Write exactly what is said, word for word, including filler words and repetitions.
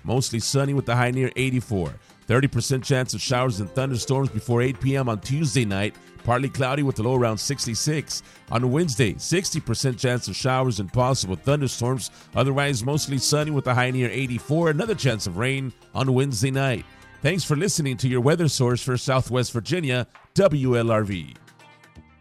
mostly sunny with a high near eighty-four. thirty percent chance of showers and thunderstorms before eight p.m. on Tuesday night. Partly cloudy with a low around sixty-six. On Wednesday, sixty percent chance of showers and possible thunderstorms. Otherwise, mostly sunny with a high near eighty-four. Another chance of rain on Wednesday night. Thanks for listening to your weather source for Southwest Virginia, W L R V.